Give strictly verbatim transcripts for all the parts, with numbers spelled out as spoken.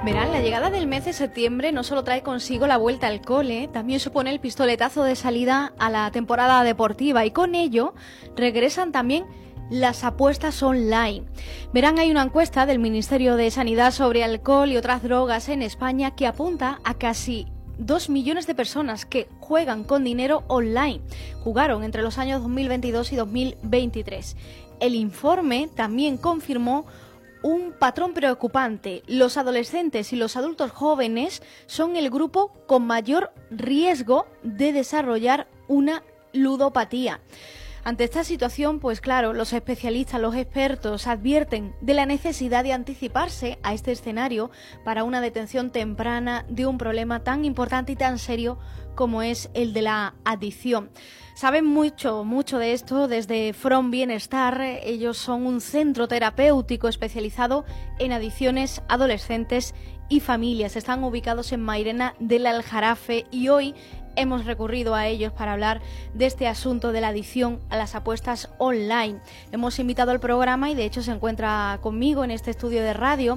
Verán, la llegada del mes de septiembre no solo trae consigo la vuelta al cole, también supone el pistoletazo de salida a la temporada deportiva y con ello regresan también las apuestas online. Verán, hay una encuesta del Ministerio de Sanidad sobre alcohol y otras drogas en España que apunta a casi dos millones de personas que juegan con dinero online. Jugaron entre los años dos mil veintidós y dos mil veintitrés. El informe también confirmó un patrón preocupante. Los adolescentes y los adultos jóvenes son el grupo con mayor riesgo de desarrollar una ludopatía. Ante esta situación, pues claro, los especialistas, los expertos advierten de la necesidad de anticiparse a este escenario para una detención temprana de un problema tan importante y tan serio como es el de la adicción. Saben mucho, mucho de esto desde From Bienestar. Ellos son un centro terapéutico especializado en adicciones adolescentes y familias. Están ubicados en Mairena del Aljarafe y hoy hemos recurrido a ellos para hablar de este asunto de la adicción a las apuestas online. Hemos invitado al programa y de hecho se encuentra conmigo en este estudio de radio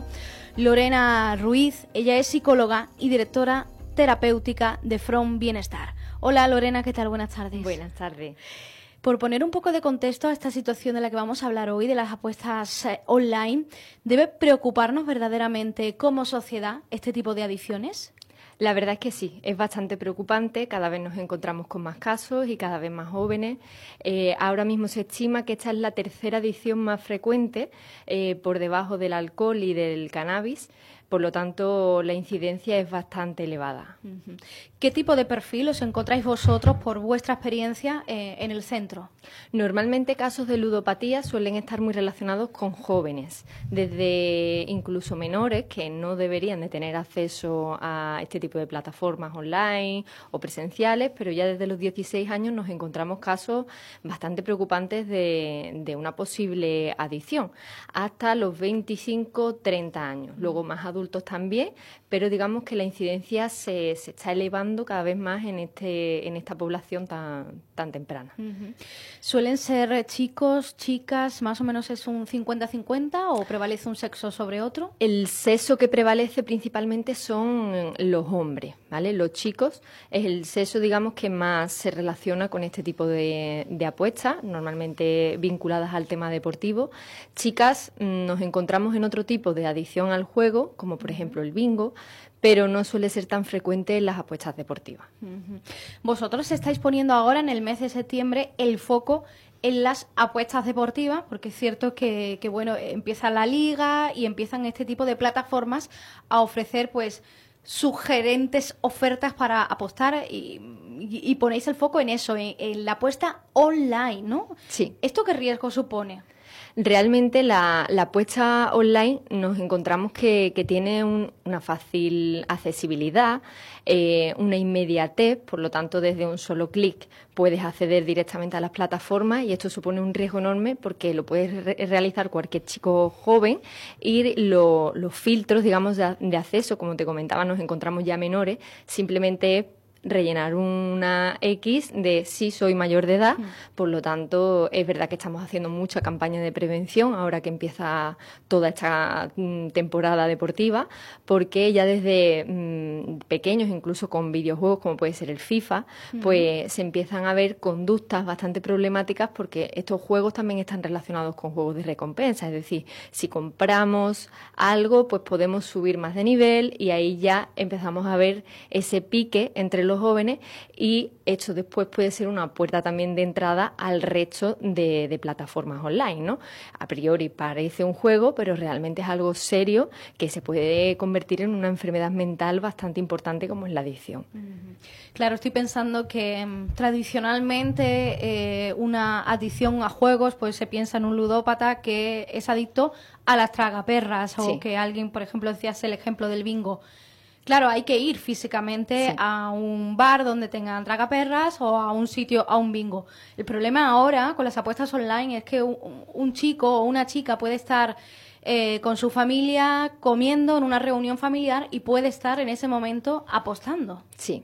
Lorena Ruiz. Ella es psicóloga y directora terapéutica de From Bienestar. Hola Lorena, ¿qué tal? Buenas tardes. Buenas tardes. Por poner un poco de contexto a esta situación de la que vamos a hablar hoy, de las apuestas eh, online, ¿debe preocuparnos verdaderamente como sociedad este tipo de adicciones? La verdad es que sí, es bastante preocupante, cada vez nos encontramos con más casos y cada vez más jóvenes. Eh, ahora mismo se estima que esta es la tercera adicción más frecuente, eh, por debajo del alcohol y del cannabis. Por lo tanto, la incidencia es bastante elevada. Uh-huh. ¿Qué tipo de perfil os encontráis vosotros por vuestra experiencia eh, en el centro? Normalmente casos de ludopatía suelen estar muy relacionados con jóvenes, desde incluso menores que no deberían de tener acceso a este tipo de plataformas online o presenciales, pero ya desde los dieciséis años nos encontramos casos bastante preocupantes de, de una posible adicción, hasta los veinticinco treinta años, luego más adultos también, pero digamos que la incidencia se, se está elevando cada vez más en este en esta población tan, tan temprana. Uh-huh. ¿Suelen ser chicos, chicas, más o menos es un cincuenta cincuenta o prevalece un sexo sobre otro? El sexo que prevalece principalmente son los hombres, ¿vale? Los chicos es el sexo, digamos, que más se relaciona con este tipo de, de apuestas, normalmente vinculadas al tema deportivo. Chicas, nos encontramos en otro tipo de adicción al juego, como por ejemplo el bingo, pero no suele ser tan frecuente en las apuestas deportivas. Uh-huh. Vosotros estáis poniendo ahora en el mes de septiembre el foco en las apuestas deportivas, porque es cierto que, que bueno, empieza la liga y empiezan este tipo de plataformas a ofrecer pues sugerentes ofertas para apostar y, y, y ponéis el foco en eso, en, en la apuesta online, ¿no? Sí. ¿Esto qué riesgo supone? Realmente la, la apuesta online nos encontramos que, que tiene un, una fácil accesibilidad, eh, una inmediatez, por lo tanto desde un solo clic puedes acceder directamente a las plataformas y esto supone un riesgo enorme porque lo puede re realizar cualquier chico joven y lo, los filtros, digamos, de, de acceso, como te comentaba, nos encontramos ya menores, simplemente es rellenar una X de sí soy mayor de edad, mm. Por lo tanto es verdad que estamos haciendo mucha campaña de prevención ahora que empieza toda esta mm, temporada deportiva, porque ya desde mm, pequeños, incluso con videojuegos como puede ser el FIFA, mm. pues se empiezan a ver conductas bastante problemáticas porque estos juegos también están relacionados con juegos de recompensa, es decir, si compramos algo pues podemos subir más de nivel y ahí ya empezamos a ver ese pique entre los jóvenes y esto después puede ser una puerta también de entrada al resto de, de plataformas online, ¿no? A priori parece un juego, pero realmente es algo serio que se puede convertir en una enfermedad mental bastante importante como es la adicción. Claro, estoy pensando que um, tradicionalmente eh, una adicción a juegos pues se piensa en un ludópata que es adicto a las tragaperras sí. O que alguien, por ejemplo, decías el ejemplo del bingo. Claro, hay que ir físicamente sí. A un bar donde tengan tragaperras o a un sitio, a un bingo. El problema ahora con las apuestas online es que un, un chico o una chica puede estar eh, con su familia comiendo en una reunión familiar y puede estar en ese momento apostando. Sí.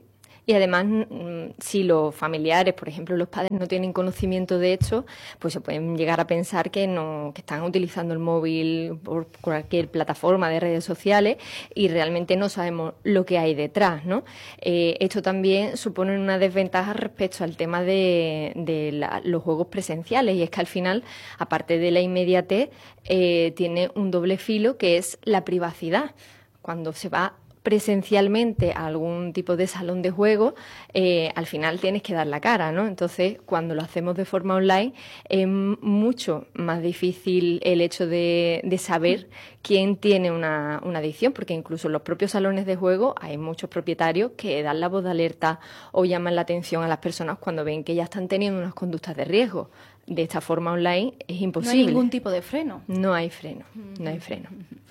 Y además, si los familiares, por ejemplo, los padres no tienen conocimiento de esto, pues se pueden llegar a pensar que no, que están utilizando el móvil por cualquier plataforma de redes sociales y realmente no sabemos lo que hay detrás, ¿no? Eh, esto también supone una desventaja respecto al tema de, de la, los juegos presenciales, y es que al final, aparte de la inmediatez, eh, tiene un doble filo que es la privacidad. Cuando se va presencialmente a algún tipo de salón de juego, eh, al final tienes que dar la cara, ¿no? Entonces, cuando lo hacemos de forma online, es mucho más difícil el hecho de, de saber quién tiene una, una adicción, porque incluso en los propios salones de juego hay muchos propietarios que dan la voz de alerta o llaman la atención a las personas cuando ven que ya están teniendo unas conductas de riesgo. De esta forma online es imposible. No hay ningún tipo de freno. No hay freno, no hay freno.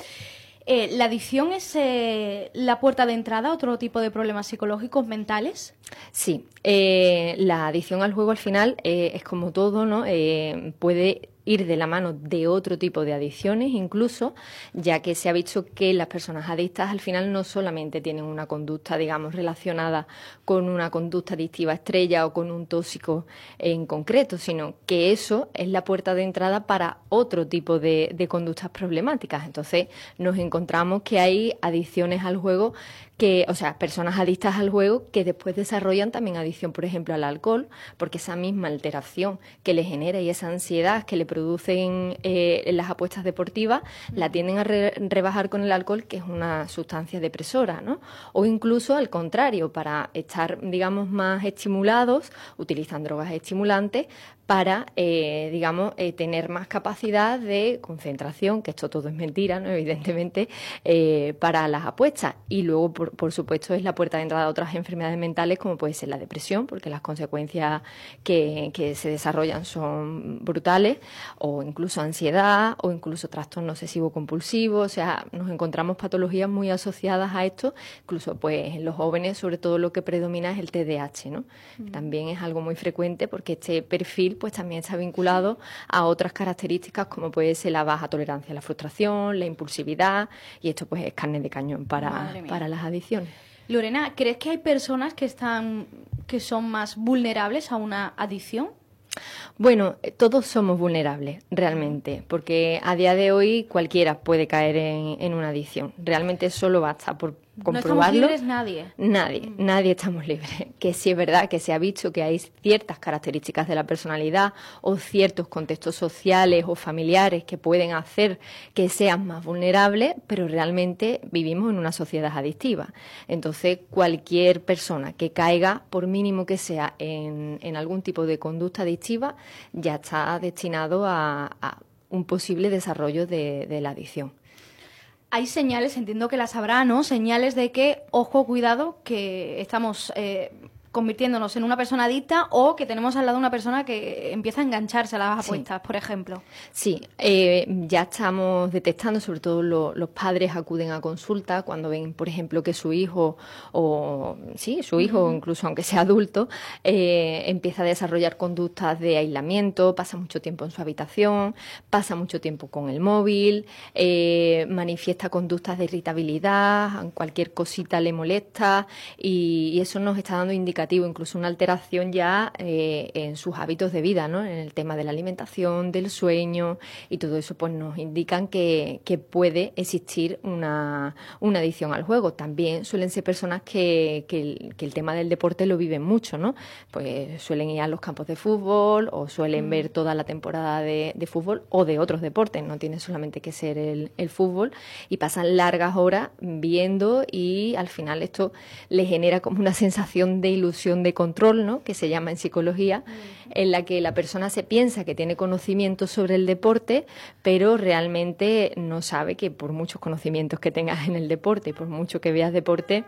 Eh, ¿La adicción es eh, la puerta de entrada a otro tipo de problemas psicológicos mentales? Sí, eh, la adicción al juego al final eh, es como todo, ¿no? Eh, puede ir de la mano de otro tipo de adicciones incluso, ya que se ha visto que las personas adictas al final no solamente tienen una conducta, digamos, relacionada con una conducta adictiva estrella o con un tóxico en concreto, sino que eso es la puerta de entrada para otro tipo de, de conductas problemáticas. Entonces nos encontramos que hay adicciones al juego que, o sea, personas adictas al juego que después desarrollan también adicción, por ejemplo, al alcohol, porque esa misma alteración que le genera y esa ansiedad que le producen eh, las apuestas deportivas, mm. la tienden a re rebajar con el alcohol, que es una sustancia depresora, ¿no? O incluso al contrario, para estar, digamos, más estimulados, utilizan drogas estimulantes para, eh, digamos, eh, tener más capacidad de concentración, que esto todo es mentira, ¿no? Evidentemente, eh, para las apuestas. Y luego, por, por supuesto, es la puerta de entrada a otras enfermedades mentales, como puede ser la depresión, porque las consecuencias que, que se desarrollan son brutales, o incluso ansiedad, o incluso trastorno obsesivo-compulsivo. O sea, nos encontramos patologías muy asociadas a esto, incluso pues en los jóvenes, sobre todo lo que predomina es el T D A H, ¿no? Mm. También es algo muy frecuente porque este perfil pues también está vinculado a otras características como puede ser la baja tolerancia a la frustración, la impulsividad, y esto pues es carne de cañón para, para las adicciones. Lorena, ¿crees que hay personas que están que son más vulnerables a una adicción? Bueno, todos somos vulnerables, realmente, porque a día de hoy cualquiera puede caer en, en una adicción. Realmente solo basta por comprobarlo. No estamos libres nadie. Nadie, mm. nadie estamos libres. Que sí es verdad que se ha visto que hay ciertas características de la personalidad o ciertos contextos sociales o familiares que pueden hacer que sean más vulnerables, pero realmente vivimos en una sociedad adictiva. Entonces, cualquier persona que caiga, por mínimo que sea, en, en algún tipo de conducta adictiva, ya está destinado a, a un posible desarrollo de, de la adicción. Hay señales, entiendo que las habrá, ¿no? Señales de que, ojo, cuidado, que estamos eh, convirtiéndonos en una persona adicta o que tenemos al lado una persona que empieza a engancharse a las apuestas, sí. por ejemplo. Sí, eh, ya estamos detectando, sobre todo lo, los padres acuden a consulta cuando ven, por ejemplo, que su hijo, o sí, su hijo, uh-huh. incluso aunque sea adulto, eh, empieza a desarrollar conductas de aislamiento, pasa mucho tiempo en su habitación, pasa mucho tiempo con el móvil, eh, manifiesta conductas de irritabilidad, cualquier cosita le molesta, y, y eso nos está dando indicaciones, incluso una alteración ya eh, en sus hábitos de vida, ¿no? En el tema de la alimentación, del sueño, y todo eso pues nos indican que, que puede existir una, una adicción al juego. También suelen ser personas que, que, el, que el tema del deporte lo viven mucho, ¿no? Pues suelen ir a los campos de fútbol o suelen mm. ver toda la temporada de, de fútbol o de otros deportes, no tiene solamente que ser el, el fútbol, y pasan largas horas viendo, y al final esto les genera como una sensación de ilusión de control, ¿no? Que se llama en psicología, mm. en la que la persona se piensa que tiene conocimiento sobre el deporte, pero realmente no sabe que por muchos conocimientos que tengas en el deporte y por mucho que veas deporte,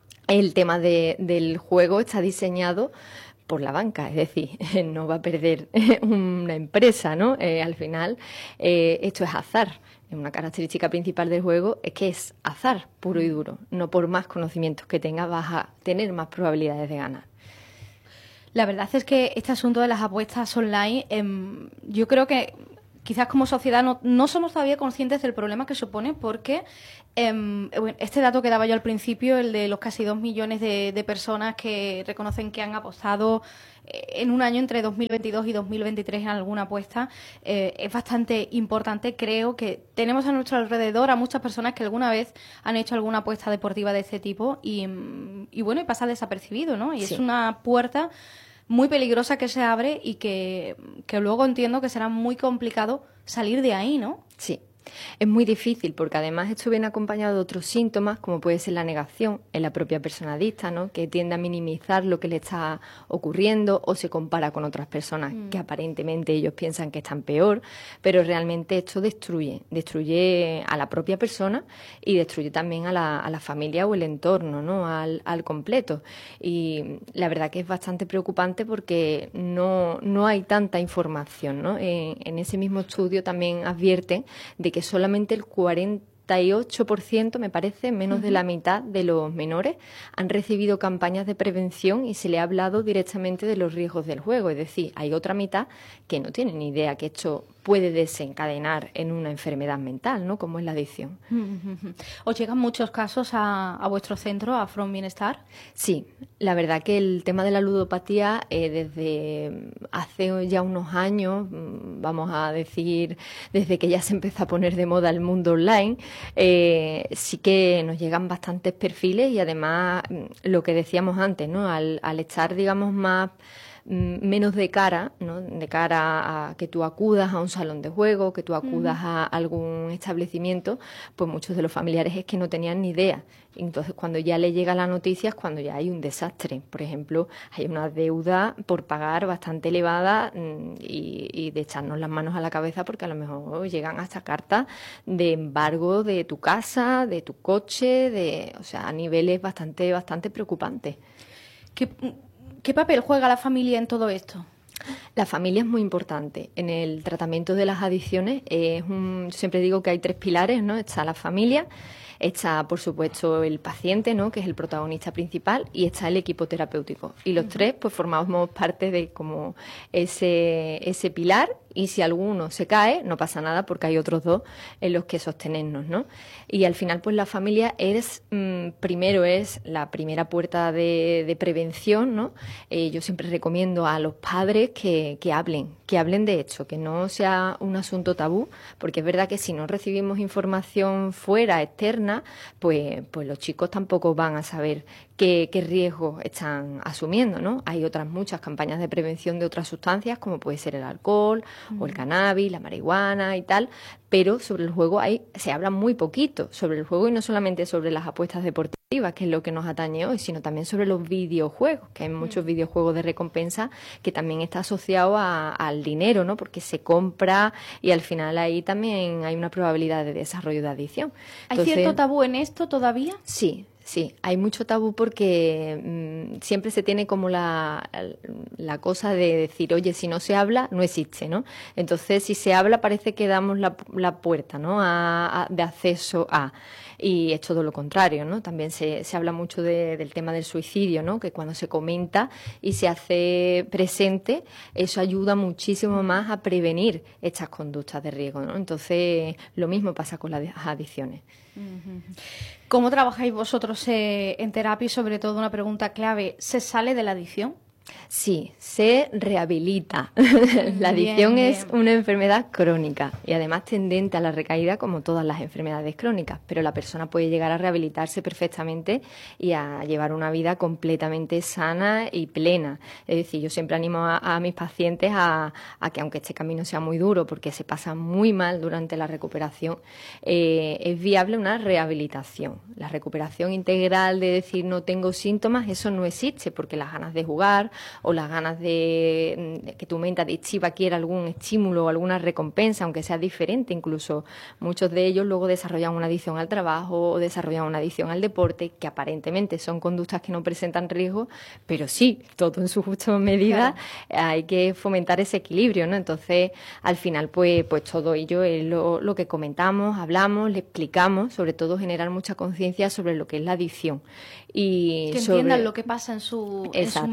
el tema de, del juego está diseñado por la banca, es decir, no va a perder una empresa, ¿no? Eh, al final, eh, esto es azar. Una característica principal del juego es que es azar puro y duro. No por más conocimientos que tengas vas a tener más probabilidades de ganar. La verdad es que este asunto de las apuestas online, eh, yo creo que quizás como sociedad no, no somos todavía conscientes del problema que supone, porque eh, este dato que daba yo al principio, el de los casi dos millones de, de personas que reconocen que han apostado en un año entre dos mil veintidós y dos mil veintitrés en alguna apuesta, eh, es bastante importante. Creo que tenemos a nuestro alrededor a muchas personas que alguna vez han hecho alguna apuesta deportiva de este tipo y, y bueno, y pasa desapercibido, ¿no? Y sí. Es una puerta muy peligrosa que se abre y que, que luego entiendo que será muy complicado salir de ahí, ¿no? Sí. Es muy difícil porque además esto viene acompañado de otros síntomas, como puede ser la negación en la propia persona adicta, ¿no? Que tiende a minimizar lo que le está ocurriendo o se compara con otras personas mm. que aparentemente ellos piensan que están peor, pero realmente esto destruye, destruye a la propia persona y destruye también a la, a la familia o el entorno, ¿no? Al, al completo. Y la verdad que es bastante preocupante porque no, no hay tanta información, ¿no? En, en ese mismo estudio también advierten de que solamente el cuarenta y ocho por ciento, me parece, menos uh-huh. de la mitad de los menores han recibido campañas de prevención y se le ha hablado directamente de los riesgos del juego. Es decir, hay otra mitad que no tienen ni idea que esto puede desencadenar en una enfermedad mental, ¿no? Como es la adicción. Uh-huh. ¿Os llegan muchos casos a, a vuestro centro, a From Bienestar? Sí, la verdad que el tema de la ludopatía eh, desde hace ya unos años, vamos a decir, desde que ya se empezó a poner de moda el mundo online, eh, sí que nos llegan bastantes perfiles y además lo que decíamos antes, ¿no? Al, al estar, digamos, más menos de cara, ¿no? De cara a que tú acudas a un salón de juego, que tú acudas uh-huh. a algún establecimiento, pues muchos de los familiares es que no tenían ni idea. Entonces, cuando ya le llega la noticia es cuando ya hay un desastre. Por ejemplo, hay una deuda por pagar bastante elevada y, y de echarnos las manos a la cabeza porque a lo mejor llegan hasta cartas de embargo de tu casa, de tu coche, de, o sea, a niveles bastante, bastante preocupantes. ¿Qué ¿Qué papel juega la familia en todo esto? La familia es muy importante. En el tratamiento de las adicciones, es un, siempre digo que hay tres pilares, ¿no? Está la familia, está, por supuesto, el paciente, ¿no? Que es el protagonista principal, y está el equipo terapéutico. Y los uh-huh. tres, pues, formamos parte de como ese, ese pilar, y si alguno se cae, no pasa nada porque hay otros dos en los que sostenernos, ¿no? Y al final, pues, la familia es, mmm, primero es la primera puerta de, de prevención, ¿no? Eh, yo siempre recomiendo a los padres que, que hablen, que hablen de hecho, que no sea un asunto tabú, porque es verdad que si no recibimos información fuera, externa, pues, pues los chicos tampoco van a saber qué, qué riesgos están asumiendo, ¿no? Hay otras muchas campañas de prevención de otras sustancias, como puede ser el alcohol mm. o el cannabis, la marihuana y tal, pero sobre el juego hay, se habla muy poquito sobre el juego, y no solamente sobre las apuestas deportivas, que es lo que nos atañe hoy, sino también sobre los videojuegos, que hay muchos mm. videojuegos de recompensa que también está asociado a, al dinero, ¿no? Porque se compra y al final ahí también hay una probabilidad de desarrollo de adicción. Entonces, ¿hay cierto tabú en esto todavía? Sí. Sí, hay mucho tabú porque mmm, siempre se tiene como la, la cosa de decir, oye, si no se habla, no existe, ¿no? Entonces, si se habla, parece que damos la, la puerta, ¿no? A, a, de acceso a... Y es todo lo contrario, ¿no? También se, se habla mucho de, del tema del suicidio, ¿no? Que cuando se comenta y se hace presente, eso ayuda muchísimo más a prevenir estas conductas de riesgo, ¿no? Entonces, lo mismo pasa con las adicciones. ¿Cómo trabajáis vosotros eh, en terapia? Y sobre todo una pregunta clave, ¿se sale de la adicción? Sí, se rehabilita. La adicción bien, es bien. una enfermedad crónica y además tendente a la recaída como todas las enfermedades crónicas, pero la persona puede llegar a rehabilitarse perfectamente y a llevar una vida completamente sana y plena. Es decir, yo siempre animo a, a mis pacientes a, a que, aunque este camino sea muy duro porque se pasa muy mal durante la recuperación, eh, es viable una rehabilitación. La recuperación integral de decir no tengo síntomas, eso no existe, porque las ganas de jugar o las ganas de, de que tu mente adictiva quiera algún estímulo o alguna recompensa, aunque sea diferente, incluso muchos de ellos luego desarrollan una adicción al trabajo o desarrollan una adicción al deporte, que aparentemente son conductas que no presentan riesgo, pero sí, todo en su justa medida. Claro. Hay que fomentar ese equilibrio, ¿no? Entonces, al final, pues, pues todo ello es lo, lo que comentamos, hablamos, le explicamos, sobre todo generar mucha conciencia sobre lo que es la adicción. Y que sobre... entiendan lo que pasa en su, en su mente, ¿no?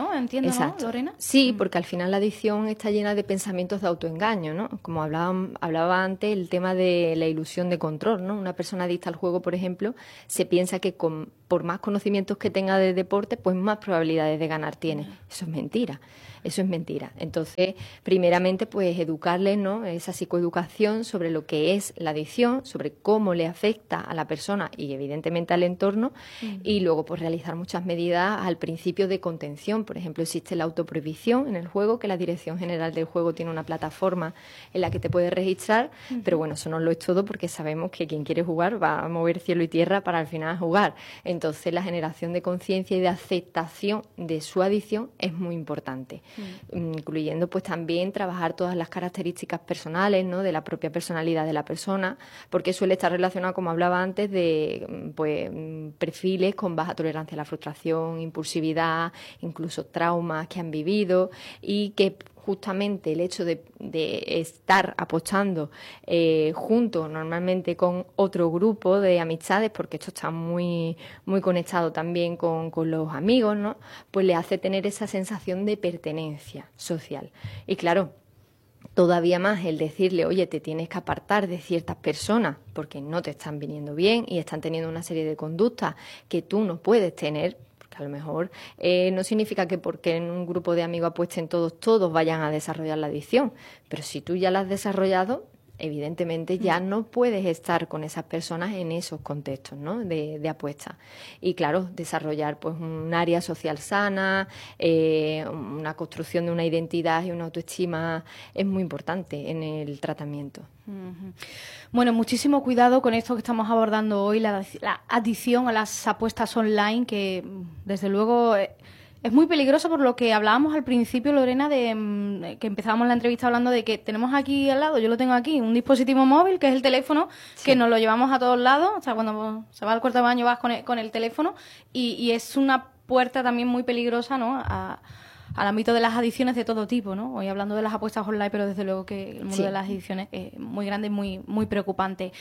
¿no? Entiendo, Exacto. ¿no, Lorena? Sí, porque al final la adicción está llena de pensamientos de autoengaño, ¿no? Como hablaba, hablaba antes, el tema de la ilusión de control, ¿no? Una persona adicta al juego, por ejemplo, se piensa que con, por más conocimientos que tenga de deporte, pues más probabilidades de ganar tiene. Eso es mentira. Eso es mentira. Entonces, primeramente, pues educarles, ¿no? Esa psicoeducación sobre lo que es la adicción, sobre cómo le afecta a la persona y, evidentemente, al entorno, uh-huh. y luego, pues, realizar muchas medidas al principio de contención. Por ejemplo, existe la autoprohibición en el juego, que la Dirección General del Juego tiene una plataforma en la que te puedes registrar, uh-huh. pero bueno, eso no lo es todo porque sabemos que quien quiere jugar va a mover cielo y tierra para al final jugar. Entonces, la generación de conciencia y de aceptación de su adicción es muy importante. Mm. Incluyendo pues también trabajar todas las características personales, ¿no? De la propia personalidad de la persona, porque suele estar relacionado, como hablaba antes, de pues perfiles con baja tolerancia a la frustración, impulsividad, incluso traumas que han vivido, y que justamente el hecho de, de estar apostando eh, junto normalmente con otro grupo de amistades, porque esto está muy, muy conectado también con, con los amigos, ¿no? Pues le hace tener esa sensación de pertenencia social. Y claro, todavía más el decirle, oye, te tienes que apartar de ciertas personas porque no te están viniendo bien y están teniendo una serie de conductas que tú no puedes tener. A lo mejor eh, no significa que porque en un grupo de amigos apuesten todos, todos vayan a desarrollar la adicción, pero si tú ya la has desarrollado, evidentemente ya no puedes estar con esas personas en esos contextos, ¿no? de, de apuesta. Y claro, desarrollar pues un área social sana, eh, una construcción de una identidad y una autoestima es muy importante en el tratamiento. Uh-huh. Bueno, muchísimo cuidado con esto que estamos abordando hoy, la, la adicción a las apuestas online, que desde luego es muy peligroso, por lo que hablábamos al principio, Lorena, de que empezábamos la entrevista hablando de que tenemos aquí al lado, yo lo tengo aquí, un dispositivo móvil, que es el teléfono, sí. que nos lo llevamos a todos lados, o sea, cuando se va al cuarto de baño vas con el, con el teléfono, y, y es una puerta también muy peligrosa, ¿no?, a, al ámbito de las adicciones de todo tipo, ¿no? Hoy hablando de las apuestas online, pero desde luego que el mundo sí. de las adicciones es muy grande y muy, muy preocupante.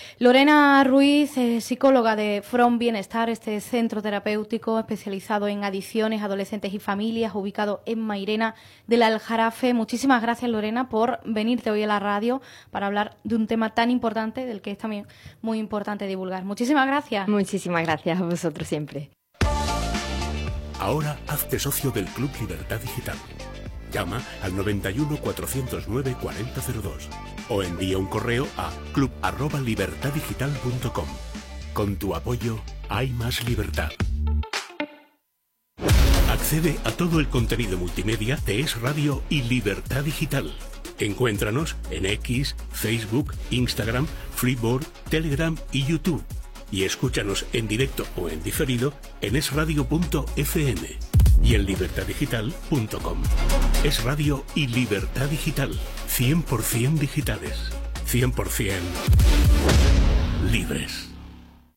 Lorena Ruiz, eh, psicóloga de From Bienestar, este centro terapéutico especializado en adicciones, adolescentes y familias, ubicado en Mairena del Aljarafe. Muchísimas gracias, Lorena, por venirte hoy a la radio para hablar de un tema tan importante, del que es también muy importante divulgar. Muchísimas gracias. Muchísimas gracias a vosotros siempre. Ahora hazte socio del Club Libertad Digital. Llama al noventa y uno, cuatrocientos nueve, cuarenta cero dos o envía un correo a club arroba libertad digital punto com. Con tu apoyo hay más libertad. Accede a todo el contenido multimedia de Es Radio y Libertad Digital. Encuéntranos en X, Facebook, Instagram, Freeboard, Telegram y YouTube. Y escúchanos en directo o en diferido en es radio punto efe eme y en libertad digital punto com. Es Radio y Libertad Digital, cien por ciento digitales, cien por ciento libres.